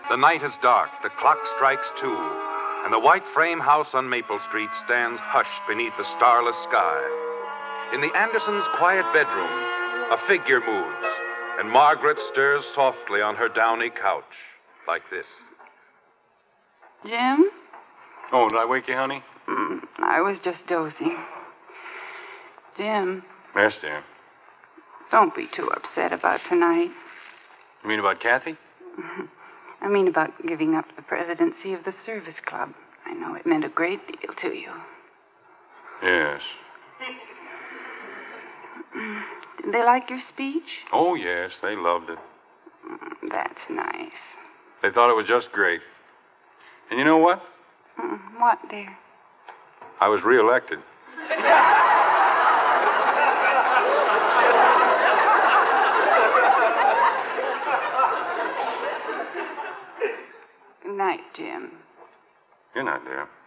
The night is dark, the clock strikes 2, and the white frame house on Maple Street stands hushed beneath the starless sky. In the Andersons' quiet bedroom, a figure moves, and Margaret stirs softly on her downy couch, like this. Jim? Oh, did I wake you, honey? I was just dozing. Jim, Yes, dear. don't be too upset about tonight. You mean about Kathy? I mean about giving up the presidency of the service club. I know it meant a great deal to you. Yes. Did they like your speech? Oh, yes, they loved it. That's nice. They thought it was just great. And you know what? What, dear? I was reelected. Good night, Jim. You're not, dear.